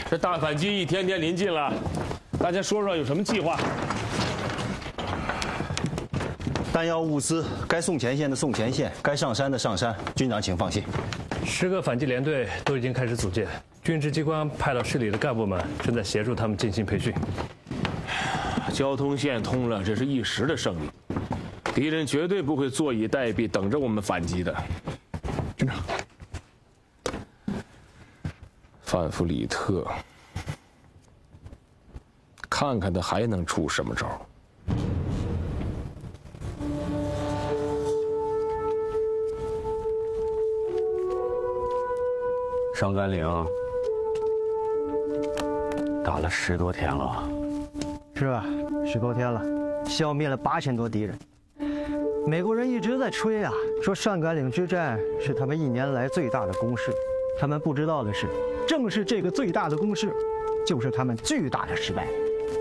这大反击一天天临近了，大家说说有什么计划？ 弹药物资该送前线的送前线，该上山的上山。军长，请放心。 10个反击连队都已经开始组建，军事机关派到市里的干部们正在协助他们进行培训。 交通线通了，这是一时的胜利，敌人绝对不会坐以待毙，等着我们反击的。 军长， 范弗里特，看看他还能出什么招。 上甘岭打了10多天了， 是吧？10多天了，消灭了8000多敌人。美国人一直在吹啊，说上甘岭之战是他们1年来最大的攻势。他们不知道的是，正是这个最大的攻势，就是他们巨大的失败。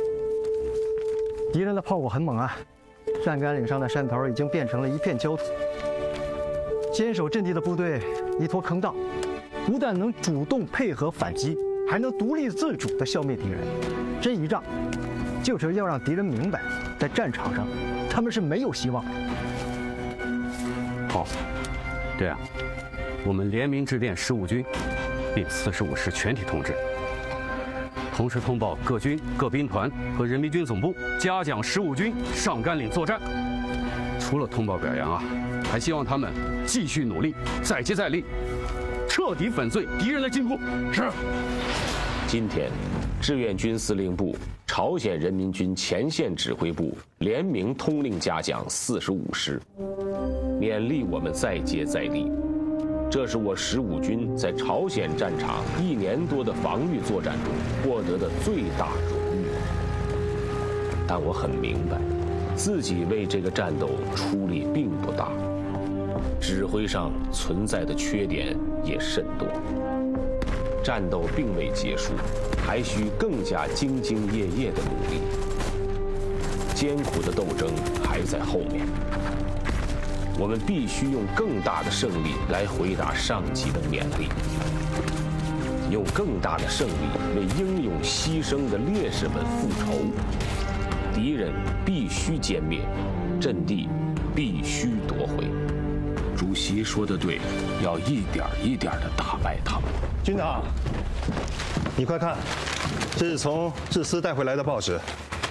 敌人的炮火很猛啊，上甘岭上的山头已经变成了一片焦土。坚守阵地的部队依托坑道，不但能主动配合反击，还能独立自主地消灭敌人。这一仗，就是要让敌人明白，在战场上，他们是没有希望的。 好，对啊，我们联名致电15军，并45师全体通知，同时通报各军、各兵团和人民军总部，嘉奖15军上甘岭作战。除了通报表扬啊，还希望他们继续努力，再接再厉，彻底粉碎敌人的进攻。是。 今天，志愿军司令部、朝鲜人民军前线指挥部联名通令嘉奖45师，勉励我们再接再厉。这是我15军在朝鲜战场1年多的防御作战中获得的最大荣誉。但我很明白，自己为这个战斗出力并不大，指挥上存在的缺点也甚多。战斗并未结束，还需更加兢兢业业的努力。艰苦的斗争还在后面，我们必须用更大的胜利来回答上级的勉励，用更大的胜利为英勇牺牲的烈士们复仇。敌人必须歼灭，阵地必须夺回。主席说的对，要一点一点地打败他们。 军长，你快看，这是从志斯带回来的报纸，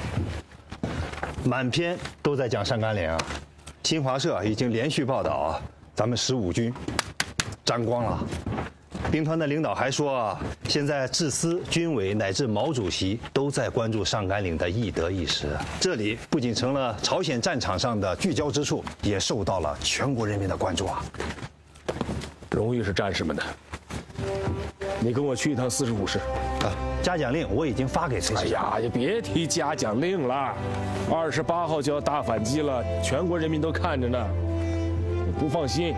满篇都在讲上甘岭。新华社已经连续报道咱们15军沾光了。兵团的领导还说，现在志斯、军委乃至毛主席都在关注上甘岭的一得一失。这里不仅成了朝鲜战场上的聚焦之处，也受到了全国人民的关注啊！ 荣誉是战士们的，你跟我去一趟45师。 嘉奖令我已经发给崔师长。 哎呀，就别提嘉奖令了，28号就要大反击了，全国人民都看着呢，我不放心。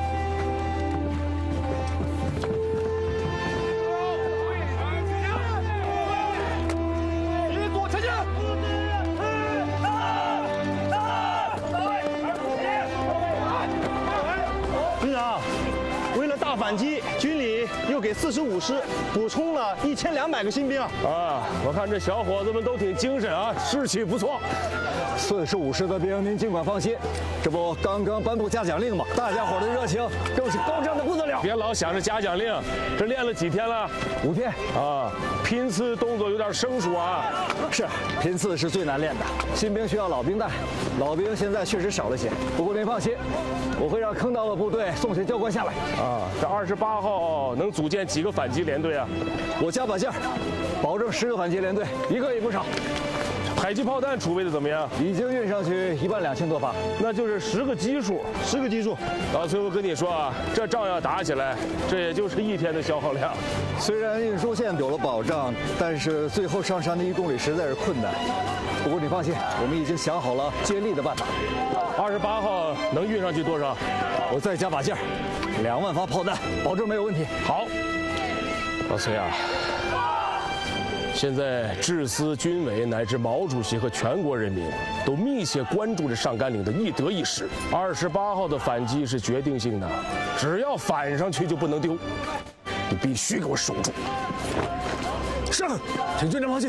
军长，为了大反击，军里又给45师补充了1200个新兵。 我看这小伙子们都挺精神啊，士气不错。 45师的兵，您尽管放心，这不刚刚颁布嘉奖令吗？大家伙的热情更是高涨的不得了。 别老想着嘉奖令，这练了几天了 ？5天拼刺动作有点生疏啊。 是，拼刺是最难练的，新兵需要老兵带，老兵现在确实少了些。不过您放心，我会让坑道的部队送些教官下来。 这28号能组建几个反击连队啊？ 我加把劲儿，保证10个反击连队，一个也不少。 迫击炮弹储备的怎么样？ 已经运上去12000多发， 那就是10个基数 ，10个基数。 老崔，我跟你说啊，这仗要打起来，这也就是1天的消耗量。 虽然运输线有了保障，但是最后上山的1公里实在是困难。不过你放心，我们已经想好了接力的办法。 28号能运上去多少？ 我再加把劲儿，2万发炮弹，保证没有问题。 好，老崔啊。现在志斯、军委乃至毛主席和全国人民都密切关注着上甘岭的一得一失。28号的反击是决定性的，只要反上去就不能丢。 你必须给我守住。是，请军长放心。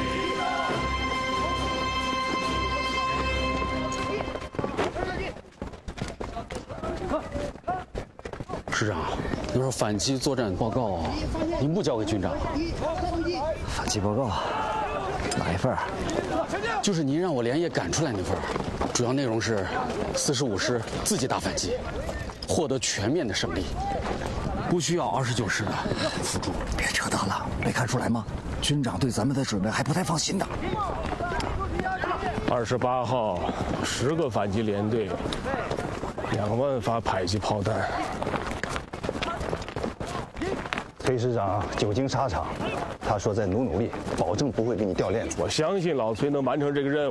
师长，那份反击作战报告，您不交给军长？ 反击报告哪一份？ 就是您让我连夜赶出来那份，主要内容是45师自己打反击，获得全面的胜利，不需要29师的辅助。 别扯淡了，没看出来吗？军长对咱们的准备还不太放心呢。 28号，10个反击连队，2万发迫击炮弹。 崔师长久经沙场，他说再努力，保证不会给你掉链子。 我相信老崔能完成这个任务。